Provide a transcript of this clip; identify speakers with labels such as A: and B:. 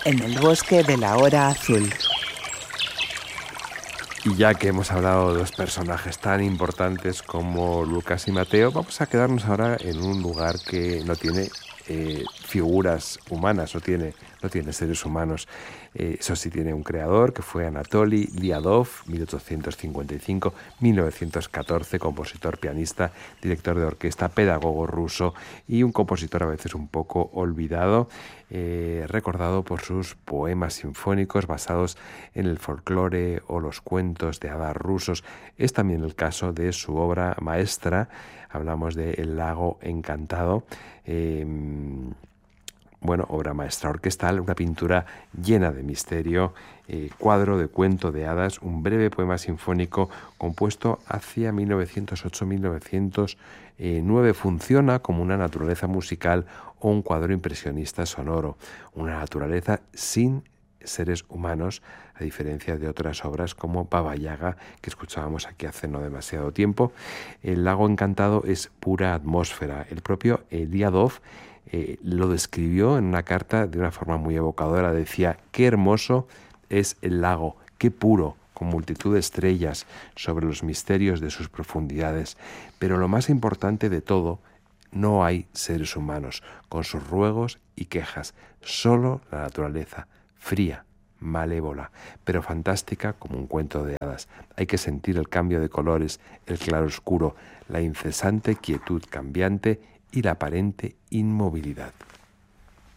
A: en el bosque de la hora azul.
B: Y ya que hemos hablado de dos personajes tan importantes como Lucas y Mateo, vamos a quedarnos ahora en un lugar que no tiene figuras humanas, no tiene seres humanos. Eso sí tiene un creador que fue Anatoly Liadov, 1855-1914, compositor, pianista, director de orquesta, pedagogo ruso y un compositor a veces un poco olvidado, recordado por sus poemas sinfónicos basados en el folclore o los cuentos de hadas rusos. Es también el caso de su obra maestra, hablamos de El lago encantado, obra maestra orquestal, una pintura llena de misterio, cuadro de cuento de hadas, un breve poema sinfónico compuesto hacia 1908-1909. Funciona como una naturaleza musical o un cuadro impresionista sonoro, una naturaleza sin seres humanos, a diferencia de otras obras como Baba Yaga, que escuchábamos aquí hace no demasiado tiempo. El lago encantado es pura atmósfera. El propio Liadov lo describió en una carta de una forma muy evocadora. Decía: qué hermoso es el lago, qué puro, con multitud de estrellas sobre los misterios de sus profundidades. Pero lo más importante de todo, no hay seres humanos, con sus ruegos y quejas, solo la naturaleza, fría, malévola, pero fantástica como un cuento de hadas. Hay que sentir el cambio de colores, el claroscuro, la incesante quietud cambiante y la aparente inmovilidad.